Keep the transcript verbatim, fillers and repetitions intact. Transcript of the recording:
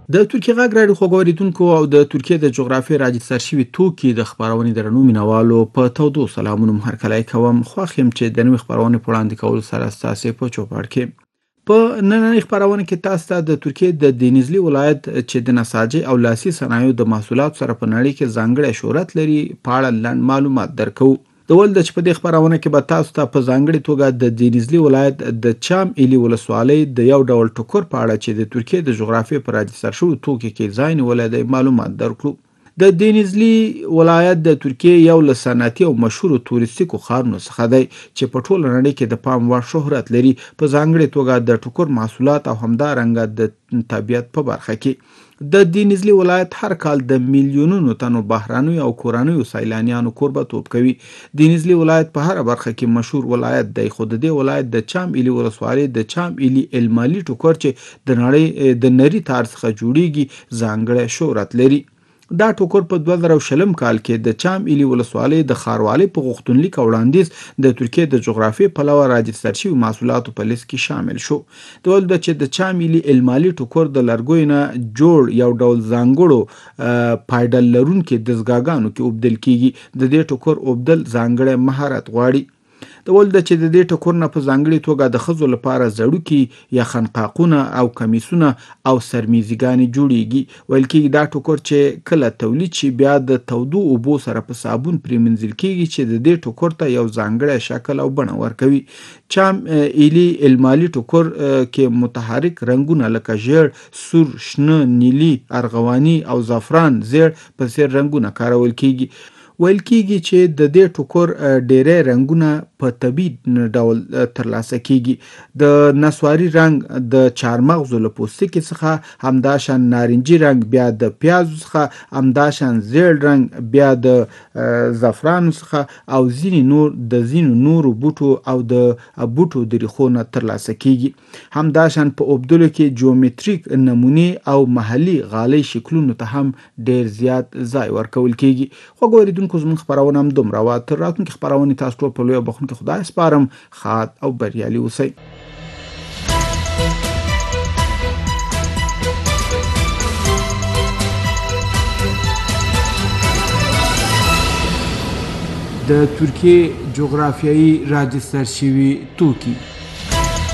د ترکیه غږ راډیو خوږو اورېدونکو او د ترکیه د جغرافیې راجستر شوي توکي د خپرونې درنو مینوالو په تودو سلامونه مو هرکلی کوم. خوښ یم چې د نوې خپرونې په وړاندې کولو سره ستاسې په چوپړ کې په نننۍ خپرونه کې تاسو ته د ترکیې د دینزلي ولایت چې د نساجي او لاسي صنایعو د محصولاتو سره په نړۍ کې ځانګړی شهرت لري په اړه لنډ معلومات درکو. د ول د چې په دې خپرونه کې به تاسو ته په ځانګړي توګه د دینزلي ولایت د چام ایلی ولسوالۍ د یو ډول ټوکر په اړه چې د ترکیې د جغرافیې په راجستر شوي توکي کې ځای نیولی دی معلومات درکړو. د دینزلي ولایت د ترکیې یو له صنعتي او مشهورو توریستیکو ښارونو څخه دی چې په ټوله نړۍ کې د پام وړ شهرت لري، په ځانګړي توګه د ټوکر محصولات او همدارنګه د طبیعت په برخه کې. د دینزلي ولایت هر کال د میلیونونو تنو بهرانیو او کورنیو سیلانیانو کوربه‌توب کوي. دینزلي ولایت په هر برخه کې مشهور ولایت دی، خو د دې ولایت د چام ایلی ولسوالۍ د چام ایلی المالي ټوکر چې د نړۍ د نري تار څخه جوړیږي ځانګړی شهرت لري. دا ټوکر په دوه زره شلم کال کې د چام ایلی ولسوالۍ د ښاروالۍ په غوښتنلیک او وړاندیز د ترکیې د جغرافیې پلوه راجستر شوي محصولاتو په لیست کې شامل شو. د ول د چې د چام ایلی المالي ټوکر د لرګیو نه جوړ یو ډول ځانګړو پایډل لرونکي دستګاهګانو کې اوبدل کیږي. د دې ټوکر اوبدل ځانګړی مهارت غواړي. د ول د چې د دې ټوکر نه په ځانګړي توګه د ښځو لپاره زړوکي یا خنقاقونه او کمیسونه او سرمیزګانې جوړیږي. ویل کېږي دا ټوکر چې کله تولید شي بیا د تودو اوبو سره په صابون پرېمنځل کېږي چې د دې ټوکر ته یو ځانګړی شکل او بڼه ورکوي. چام ایلی المالي ټوکر کې متحرک رنګونه لکه ژیړ، سور، شنه، نیلي، ارغواني او زعفران زیړ په څېر رنګونه کارول کېږي. ویل کېږي چې د دې ټوکر ډېری رنګونه په طبیعي ډول ترلاسه کېږي. د نسواري رنګ د چارمغزو له پوستکي څخه، همداشان نارنجي رنګ بیا د پیازو څخه، همداشان زیړ رنګ بیا د زعفرانو څخه او ځینې نور د ځینو نورو بوټو او د بوټو د ریښو نه ترلاسه کېږي. همداشان په اوبدلو کې جیومتریک نمونې او محلي غالۍ شکلونو ته هم ډېر زیات ځای ورکول کېږي. خوږو اورېدونکو زموږ خپرونه همدومره وه. تر راتلونکې خپرونې تاسو ټول په لوی او بخښونکي خدای سپارم. ښاد او بریالي اوسئ. د ترکیې جغرافیایي راجستر شوي توکي